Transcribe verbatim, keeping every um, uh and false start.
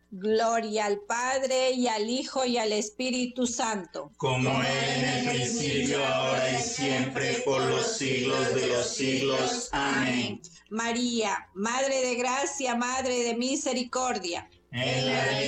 Gloria al Padre, y al Hijo, y al Espíritu Santo. Como era en el principio, ahora y siempre, por los siglos de los siglos. Amén. María, Madre de Gracia, Madre de Misericordia. En la